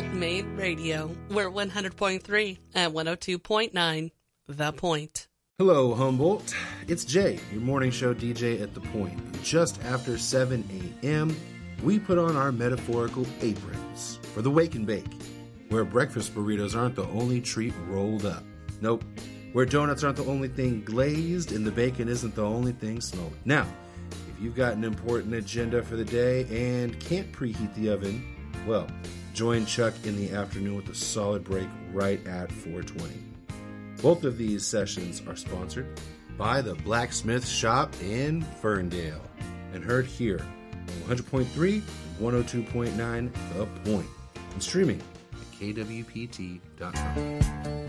Humboldt Maine Radio. We're 100.3 and 102.9 The Point. Hello, Humboldt. It's Jay, your morning show DJ at The Point. Just after 7 a.m., we put on our metaphorical aprons for the Wake and Bake, where breakfast burritos aren't the only treat rolled up. Nope. Where donuts aren't the only thing glazed and the bacon isn't the only thing smoked. Now, if you've got an important agenda for the day and can't preheat the oven, well, join Chuck in the afternoon with a solid break right at 4:20. Both of these sessions are sponsored by the Blacksmith Shop in Ferndale and heard here on 100.3 and 102.9 The Point and streaming at kwpt.com.